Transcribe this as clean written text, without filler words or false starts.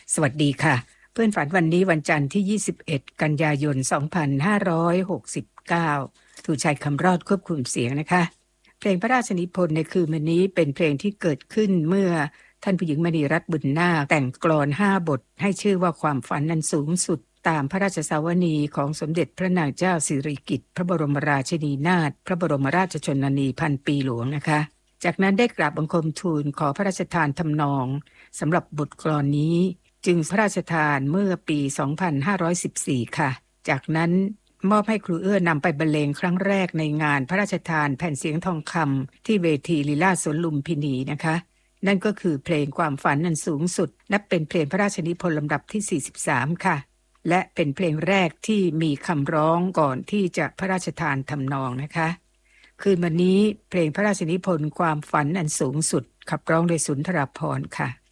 สวัสดีค่ะเพื่อนฝันวันนี้วันจันทร์ที่21กันยายน2569ถูกชัยคำรอดควบคุมเสียงนะคะเพลงพระราชนิพนธ์ในคืนวันนี้เป็นเพลงที่เกิดขึ้นเมื่อท่านผู้หญิงมณีรัตน์บุญนาคแต่งกลอน5 บทให้ชื่อว่าความฝันนั้นสูงสุดตามพระราชสาวนีของสมเด็จพระนางเจ้าสิริกิติ์พระบรมราชินีนาถพระบรมราชชนนีพันปีหลวงนะคะจากนั้นได้กราบบังคมทูลขอพระราชทานทำนองสำหรับบทกลอนนี้จึงพระราชทานเมื่อปี 2514 ค่ะจากนั้นมอบให้ครูเอื้อนำไปบรรเลงครั้งแรกในงานพระราชทานแผ่นเสียงทองคำที่เวทีลีลาศสวนลุมพินีนะคะนั่นก็คือเพลงความฝันอันสูงสุดนับเป็นเพลงพระราชนิพนธ์ลำดับที่ 43 ค่ะและเป็นเพลงแรกที่มีคำร้องก่อนที่จะพระราชทานทำนองนะคะคืนวันนี้เพลงพระราชนิพนธ์ความฝันอันสูงสุดขับร้องโดยสุนทรภรณ์ค่ะ